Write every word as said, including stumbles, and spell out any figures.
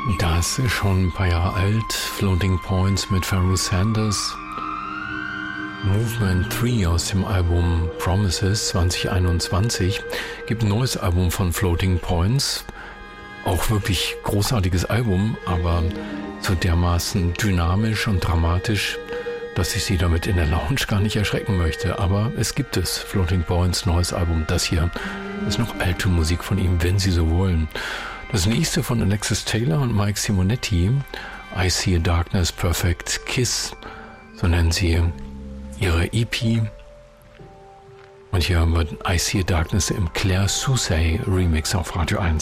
Das ist schon ein paar Jahre alt. Floating Points mit Pharoah Sanders. Movement drei aus dem Album Promises zwanzig einundzwanzig. Gibt ein neues Album von Floating Points. Auch wirklich großartiges Album, aber so dermaßen dynamisch und dramatisch, dass ich Sie damit in der Lounge gar nicht erschrecken möchte. Aber es gibt es. Floating Points, neues Album. Das hier ist noch alte Musik von ihm, wenn Sie so wollen. Das nächste von Alexis Taylor und Mike Simonetti, I See a Darkness, Perfect Kiss, so nennen sie ihre E P. Und hier wird I See a Darkness im Claire Soucy Remix auf Radio eins.